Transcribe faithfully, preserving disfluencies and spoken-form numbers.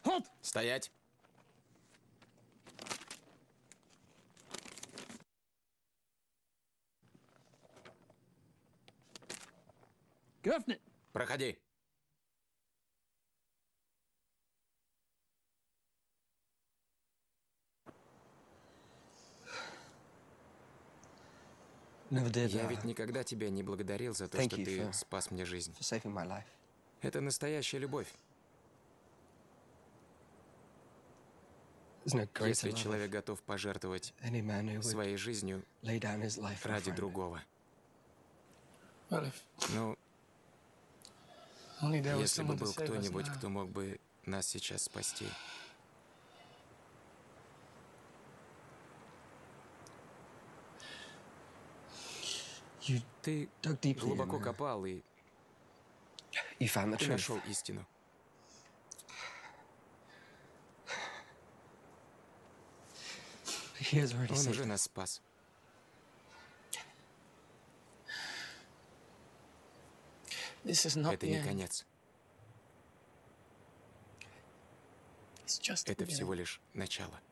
Стоять! Проходи. Я ведь никогда тебя не благодарил за то, что ты спас мне жизнь. Это настоящая любовь. Если человек готов пожертвовать своей жизнью ради другого. Ну, если бы был кто-нибудь, кто мог бы нас сейчас спасти. Ты глубоко копал, и ты нашел истину. Он уже нас спас. Это не конец. Это всего лишь начало.